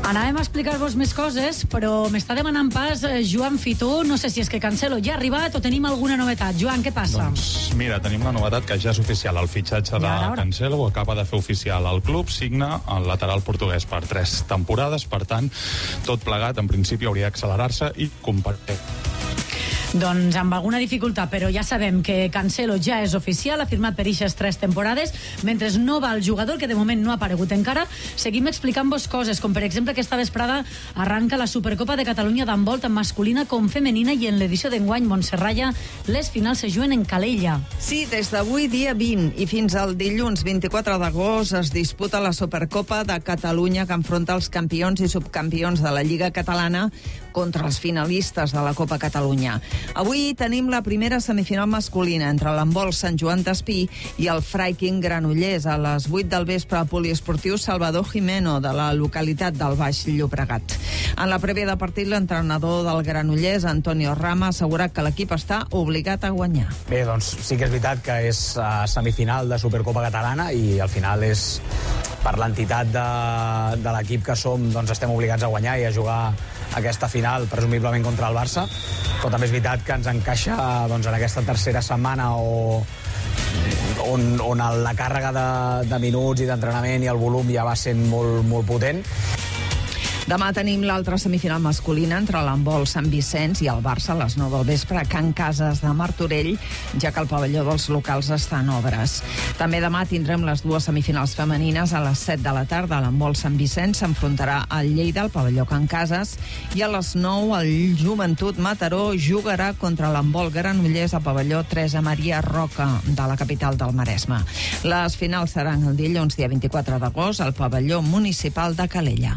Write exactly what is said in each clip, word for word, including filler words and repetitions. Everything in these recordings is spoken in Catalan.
Anàvem a explicar-vos més coses, però m'està demanant pas Joan Fitó. No sé si és que Cancelo ja ha arribat o tenim alguna novetat. Joan, què passa? Doncs mira, tenim la novetat que ja és oficial. El fitxatge de Cancelo ho acaba de fer oficial. El club signa el lateral portuguès per tres temporades, per tant, tot plegat en principi hauria d'accelerar-se i compartir. Doncs amb alguna dificultat, però ja sabem que Cancelo ja és oficial, ha firmat per ixes tres temporades. Mentre no va el jugador, que de moment no ha aparegut encara, seguim explicant-vos coses, com per exemple aquesta vesprada arranca la Supercopa de Catalunya d'handbol tant masculina com femenina, i en l'edició d'enguany, Montserralla, les finals se juguen en Calella. Sí, des d'avui dia vint i fins al dilluns vint-i-quatre d'agost es disputa la Supercopa de Catalunya, que enfronta els campions i subcampions de la Lliga Catalana contra els finalistes de la Copa Catalunya. Avui tenim la primera semifinal masculina entre l'handbol Sant Joan d'Espí i el Freiking Granollers a les vuit del vespre al poliesportiu Salvador Jimeno de la localitat del Baix Llobregat. En la prèvia de partit, l'entrenador del Granollers, Antonio Rama, assegura que l'equip està obligat a guanyar. Bé, doncs sí que és veritat que és uh, semifinal de Supercopa Catalana i al final és per l'entitat de, de l'equip que som, doncs estem obligats a guanyar i a jugar aquesta final, presumiblement contra el Barça, però també és veritat que ens encaixa doncs, en aquesta tercera setmana o, on, on la càrrega de, de minuts i d'entrenament i el volum ja va sent molt, molt potent. Demà tenim l'altra semifinal masculina entre l'handbol Sant Vicenç i el Barça a les nou del vespre a Can Cases de Martorell, ja que el pavelló dels locals està en obres. També demà tindrem les dues semifinals femenines a les set de la tarda. L'handbol Sant Vicenç s'enfrontarà al Lleida, al pavelló Can Cases, i a les nou el Joventut Mataró jugarà contra l'handbol Granollers al pavelló Teresa Maria Roca de la capital del Maresme. Les finals seran el dilluns dia vint-i-quatre d'agost al pavelló municipal de Calella.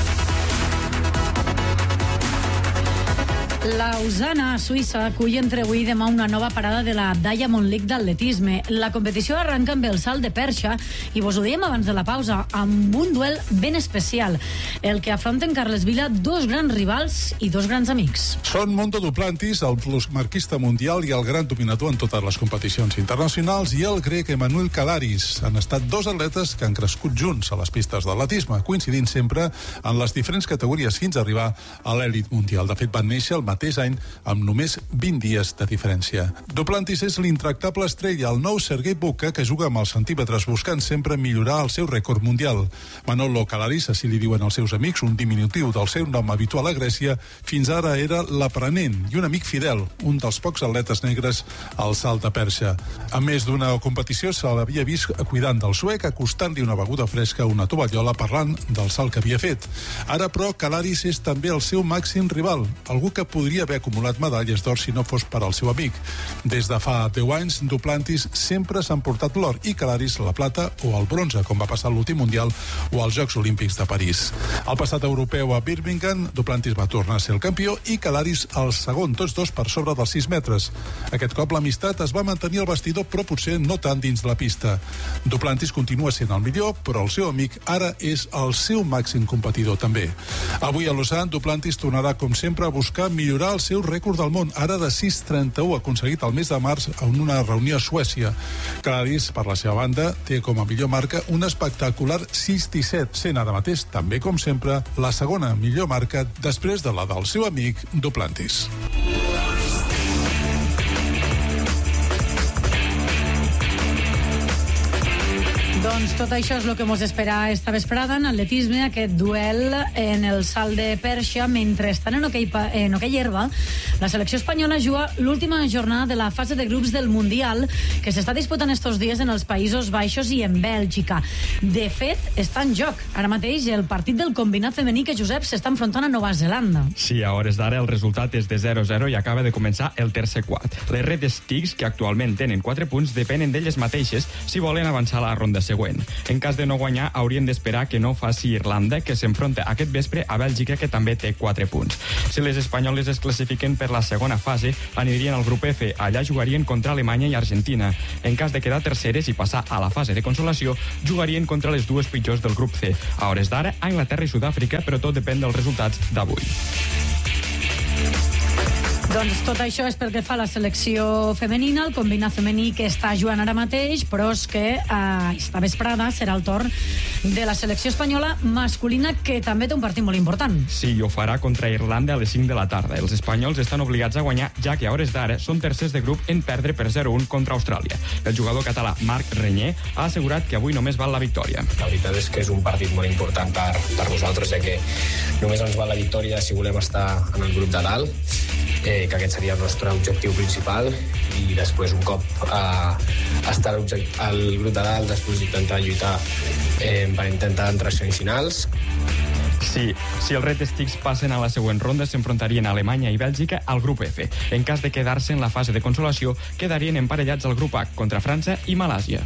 Lausana, a Suïssa, acull entre avui i demà una nova parada de la Diamond League d'atletisme. La competició arranca amb el salt de perxa i vos ho dèiem abans de la pausa, amb un duel ben especial, el que afronten Carles Vila, dos grans rivals i dos grans amics. Són Mondo Duplantis, el plusmarquista mundial i el gran dominador en totes les competicions internacionals, i el grec Emanuel Kalaris. Han estat dos atletes que han crescut junts a les pistes d'atletisme, coincidint sempre en les diferents categories fins a arribar a l'èlit mundial. De fet, van néixer el mateix any amb només vint dies de diferència. Duplantis és l'intractable estrella, el nou Sergei Buka, que juga amb els centímetres buscant sempre millorar el seu rècord mundial. Manolo Kalaris, així li diuen els seus amics, un diminutiu del seu nom habitual a Grècia, fins ara era l'aprenent i un amic fidel, un dels pocs atletes negres al salt de perxa. A més d'una competició, se l'havia vist cuidant del suec, acostant-li una beguda fresca a una tovallola, parlant del salt que havia fet. Ara, però, Kalaris és també el seu màxim rival, algú que podria haver acumulat medalles d'or si no fos per al seu amic. Des de fa deu anys, Duplantis sempre s'han portat l'or i Kalaris la plata o el bronze, com va passar a l'últim Mundial o als Jocs Olímpics de París. Al passat europeu a Birmingham, Duplantis va tornar a ser el campió i Kalaris el segon, tots dos per sobre dels sis metres. Aquest cop l'amistat es va mantenir al vestidor, però potser no tant dins la pista. Duplantis continua sent el millor, però el seu amic ara és el seu màxim competidor també. Avui a Lausanne, Duplantis tornarà, com sempre, a buscar millorar el seu rècord del món, ara de sis trenta-u, aconseguit el mes de març en una reunió a Suècia. Kalaris, per la seva banda, té com a millor marca un espectacular sis disset, sent ara mateix, també com sempre, la segona millor marca després de la del seu amic Duplantis. Doncs tot això és el que ens espera esta vesprada en atletisme, aquest duel en el salt de perxa. Mentre estan en hoquei, en hoquei herba, la selecció espanyola juga l'última jornada de la fase de grups del Mundial, que s'està disputant estos dies en els Països Baixos i en Bèlgica. De fet, està en joc ara mateix el partit del combinat femení que Josep s'està enfrontant a Nova Zelanda. Sí, a hores d'ara el resultat és de zero a zero i acaba de començar el tercer quart. Les Red Sticks, que actualment tenen quatre punts, depenen d'elles mateixes si volen avançar a la ronda següent. En cas de no guanyar, haurien d'esperar que no faci Irlanda, que s'enfronta aquest vespre a Bèlgica, que també té quatre punts. Si les espanyoles es classifiquen per la segona fase, anirien al grup F. Allà jugarien contra Alemanya i Argentina. En cas de quedar terceres i passar a la fase de consolació, jugarien contra les dues pitjors del grup C. A hores d'ara, Anglaterra i Sud-àfrica, però tot depèn dels resultats d'avui. Doncs tot això és pel que fa a la selecció femenina, el combinat femení que està jugant ara mateix, però és que eh, esta vesprada serà el torn de la selecció espanyola masculina, que també té un partit molt important. Sí, i ho farà contra Irlanda a les cinc de la tarda. Els espanyols estan obligats a guanyar, ja que a hores d'ara són tercers de grup en perdre per zero a un contra Austràlia. El jugador català Marc Renyer ha assegurat que avui només val la victòria. La veritat és que és un partit molt important per, per nosaltres, ja que només ens val la victòria si volem estar en el grup de dalt, eh, que aquest seria el nostre objectiu principal, i després un cop eh, estar al grup de dalt, després intentar lluitar eh, per intentar entrar a semifinals. Sí, si els Red Sticks passen a la següent ronda, s'enfrontarien a Alemanya i Bèlgica al grup F. En cas de quedar-se en la fase de consolació, quedarien emparellats al grup H contra França i Malàsia.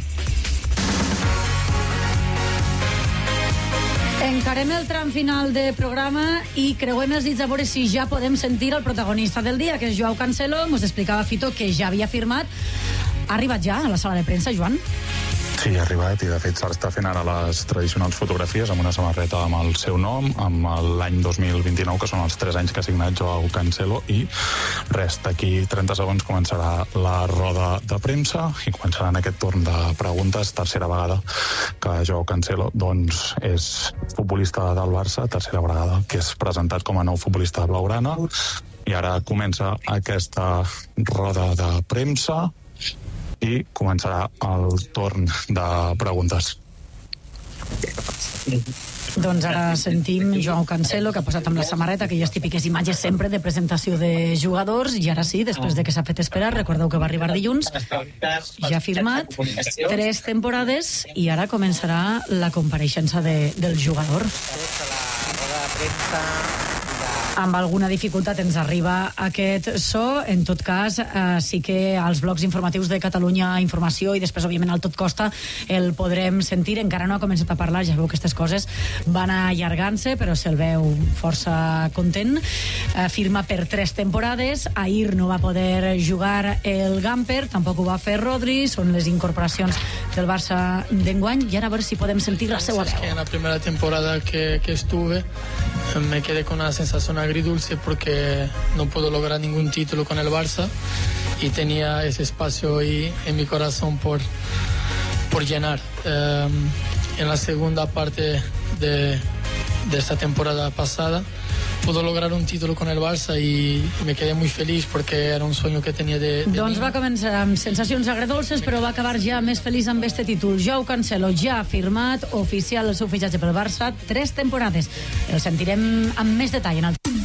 Encarem el tram final de programa i creuem els dits a veure si ja podem sentir el protagonista del dia, que és Joao Cancelo. Ens explicava Fito que ja havia firmat. Ha arribat ja a la sala de premsa, Joan? Sí, ha arribat, i de fet s'està fent ara les tradicionals fotografies amb una samarreta amb el seu nom, amb l'any dos mil vint-i-nou, que són els tres anys que ha signat Joao Cancelo, i res, d'aquí trenta segons començarà la roda de premsa i començaran aquest torn de preguntes, tercera vegada que Joao Cancelo doncs, és futbolista del Barça, tercera vegada que és presentat com a nou futbolista blaugrana, i ara comença aquesta roda de premsa i començarà el torn de preguntes. Doncs ara sentim Joao Cancelo, que ha posat amb la samarreta aquelles típiques imatges sempre de presentació de jugadors, i ara sí, després de que s'ha fet esperar, recordeu que va arribar dilluns, ja ha firmat tres temporades i ara començarà la compareixença de, del jugador. Amb alguna dificultat ens arriba aquest so. En tot cas, eh, sí que als blocs informatius de Catalunya Informació i després, òbviament, al Tot Costa el podrem sentir. Encara no ha començat a parlar, ja veu que aquestes coses van allargant-se, però se'l veu força content. Eh, firma per tres temporades. Ahir no va poder jugar el Gamper, tampoc ho va fer Rodri. Són les incorporacions del Barça d'enguany, i ara a veure si podem sentir la seva veu. En la primera temporada que, que estuve me quedé con una sensación agridulce porque no puedo lograr ningún título con el Barça y tenía ese espacio ahí en mi corazón por, por llenar. Eh, en la segunda parte de, de esta temporada pasada pudo lograr un título con el Barça y me quedé muy feliz porque era un sueño que tenía de, de doncs va començar amb sensacions agredolces, però va acabar ja més feliç amb este títol. Joao Cancelo ja ha firmat oficial el seu fitxatge pel Barça, tres temporades. El sentirem amb més detall en el